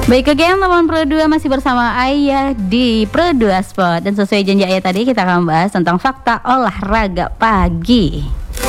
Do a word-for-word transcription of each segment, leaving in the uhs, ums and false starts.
Baik, again teman Pro dua masih bersama Ayah di Pro dua Sport. Dan sesuai janji Ayah tadi, kita akan bahas tentang fakta olahraga pagi.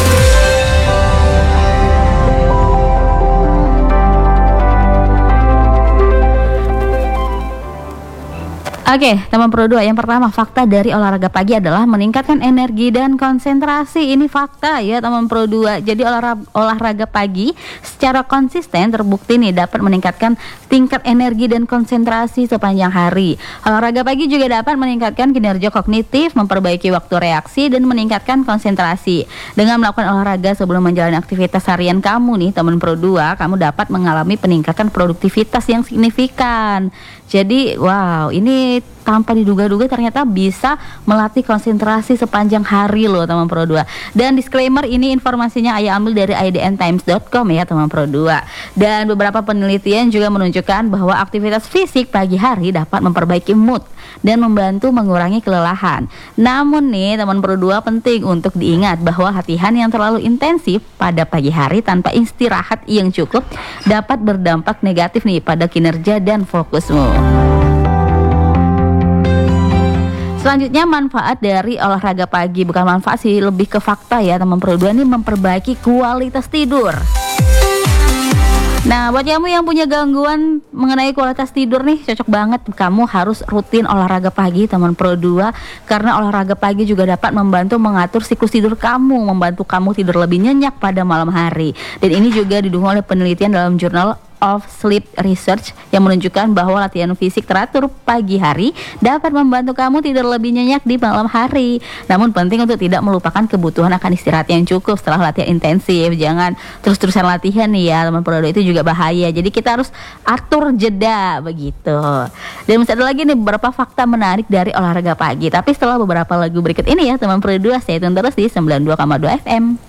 Oke, teman Pro dua, yang pertama fakta dari olahraga pagi adalah meningkatkan energi dan konsentrasi. Ini fakta ya teman Pro dua. Jadi olahraga, olahraga pagi secara konsisten terbukti nih dapat meningkatkan tingkat energi dan konsentrasi sepanjang hari. Olahraga pagi juga dapat meningkatkan kinerja kognitif, memperbaiki waktu reaksi, dan meningkatkan konsentrasi. Dengan melakukan olahraga sebelum menjalani aktivitas harian kamu nih teman Pro dua, kamu dapat mengalami peningkatan produktivitas yang signifikan. Jadi wow, ini tanpa diduga-duga ternyata bisa melatih konsentrasi sepanjang hari loh teman Pro dua. Dan disclaimer, ini informasinya Ayah ambil dari i d n times dot com ya teman Pro dua. Dan beberapa penelitian juga menunjukkan bahwa aktivitas fisik pagi hari dapat memperbaiki mood dan membantu mengurangi kelelahan. Namun nih teman Pro dua, penting untuk diingat bahwa latihan yang terlalu intensif pada pagi hari tanpa istirahat yang cukup dapat berdampak negatif nih pada kinerja dan fokusmu. Selanjutnya, manfaat dari olahraga pagi, bukan manfaat sih, lebih ke fakta ya teman Pro dua, ini memperbaiki kualitas tidur. Nah, buat kamu yang punya gangguan mengenai kualitas tidur nih, cocok banget kamu harus rutin olahraga pagi teman Pro dua, karena olahraga pagi juga dapat membantu mengatur siklus tidur kamu, membantu kamu tidur lebih nyenyak pada malam hari. Dan ini juga didukung oleh penelitian dalam jurnal of Sleep Research yang menunjukkan bahwa latihan fisik teratur pagi hari dapat membantu kamu tidur lebih nyenyak di malam hari. Namun penting untuk tidak melupakan kebutuhan akan istirahat yang cukup setelah latihan intensif. Jangan terus-terusan latihan nih ya teman Pro dua, itu juga bahaya. Jadi kita harus atur jeda begitu. Dan masih ada lagi nih beberapa fakta menarik dari olahraga pagi, tapi setelah beberapa lagu berikut ini ya teman Pro dua, stay tune terus di sembilan puluh dua koma dua F M.